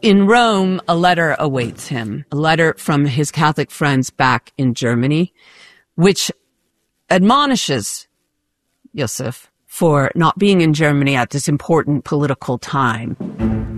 in Rome, a letter awaits him, a letter from his Catholic friends back in Germany, which admonishes Yusuf for not being in Germany at this important political time.